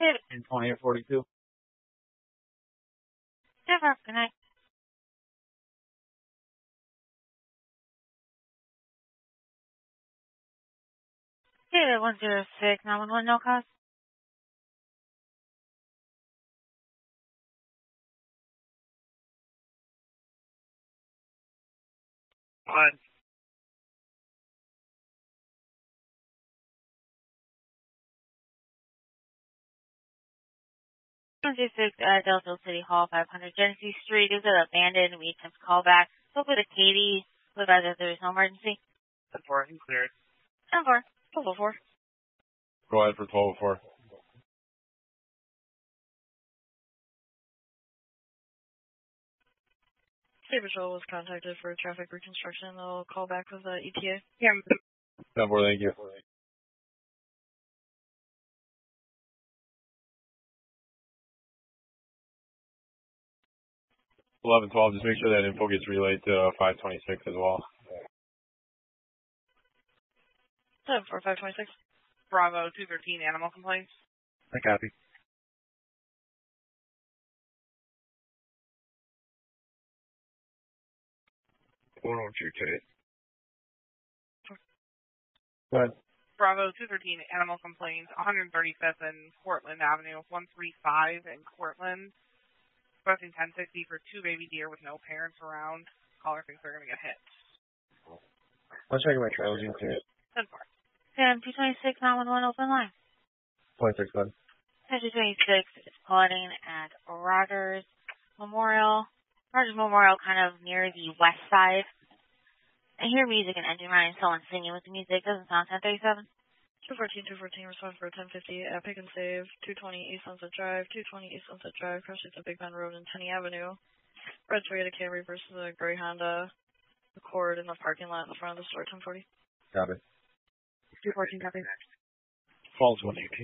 In 2842. Never. Good night. David 106 911, no cause. What? 126 at Delta City Hall, 500 Genesee Street. Is it abandoned? We attempt to call back. Spoke with a Katie. With either there's no emergency. 10-4, cleared. 10-4. 1204. Go ahead for 1204. State Patrol was contacted for traffic reconstruction. They'll call back with ETA. Yeah. 10-4, thank you. 1112, just make sure that info gets relayed to 526 as well. 10-4, 526. Bravo 213, animal complaints. I copy. What don't you take? Go ahead. Bravo 213, animal complaints, 135th and Cortland Avenue, 135 in Cortland. Requesting 1060 for 2 baby deer with no parents around. Caller thinks they're going to get hit. Let's check my trails into it. 10-4. Sam 226 911, open line. 26, bud. 226 is plotting at Rogers Memorial. Rogers Memorial, kind of near the west side. I hear music and engine running, someone singing with the music. Doesn't sound 1037. 214, respond for 1050 at Pick and Save, 220 East Sunset Drive, 220 East Sunset Drive, crashes at Big Bend Road and Tenney Avenue. Red Toyota Camry versus a gray Honda Accord in the parking lot in front of the store, 1040. Copy. 214, copy. Falls 118.